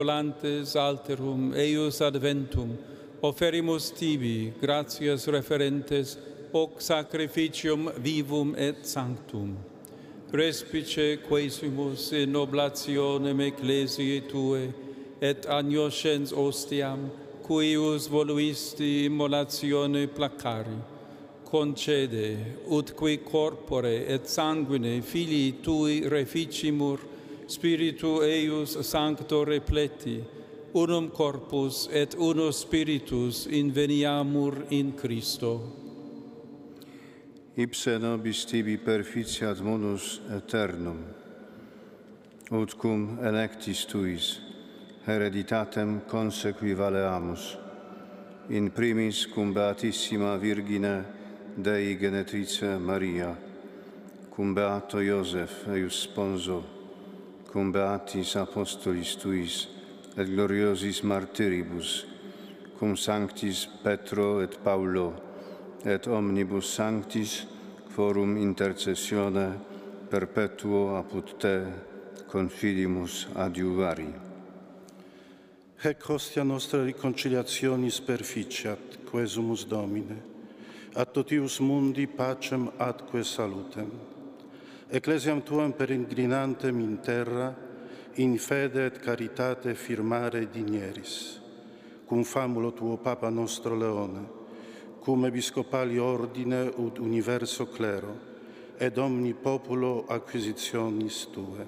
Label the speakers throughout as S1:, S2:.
S1: volantes alterum eius adventum, oferimus tibi gratias referentes hoc sacrificium vivum et sanctum. Respice quaesimus in oblationem ecclesiae Tue, et agnoscens ostiam, cuius voluisti immolatione placari, concede, ut qui corpore et sanguine filii Tui reficimur, Spiritu eius sancto repleti, unum corpus et unus spiritus inveniamur in Christo.
S2: Ipse nobis tibi perficiat munus aeternum, ut cum electis tuis hereditatem consequivaleamus, in primis cum Beatissima Virgine Dei Genetrice Maria, cum Beato Iosef eius sponso, cum Beatis Apostolis tuis et gloriosis martyribus, cum Sanctis Petro et Paulo, et omnibus sanctis quorum intercessione perpetuo apud Te confidimus adiuvari.
S3: Hec hostia nostra reconciliationis perficiat, quesumus Domine, ad totius mundi pacem atque salutem. Ecclesiam Tuam peregrinantem in terra, in fede et caritate firmare digneris, cum famulo Tuo Papa nostro Leone, cum episcopali ordine ut universo clero, ed omni populo acquisitionis Tue.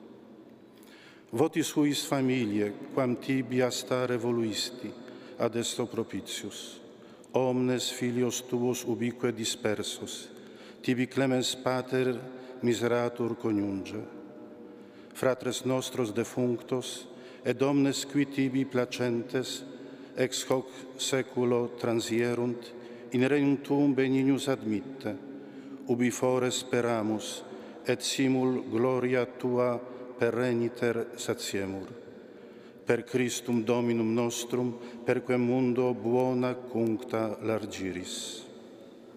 S3: Votis huis familie, quam tibi a stare voluisti, ad esto propitius, omnes filios Tuos ubique dispersos, tibi clemens pater miseratur coniunge. Fratres nostros defunctos, et omnes qui tibi placentes, ex hoc seculo transierunt, in regnum Tuum benignus admitte, ubi fore speramus, et simul gloria Tua pereniter satiemur. Per Christum Dominum nostrum, per quem mundo buona cuncta largiris.